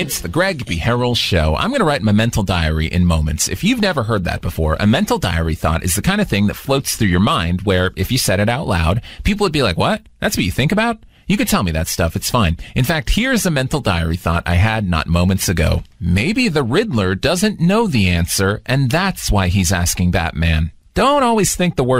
It's the Greg B. Harrell Show. I'm going to write my mental diary in moments. If you've never heard that before, a mental diary thought is the kind of thing that floats through your mind where if you said it out loud, people would be like, what? That's what you think about? You could tell me that stuff. It's fine. In fact, here's a mental diary thought I had not moments ago. Maybe the Riddler doesn't know the answer, and that's why he's asking Batman. Don't always think the worst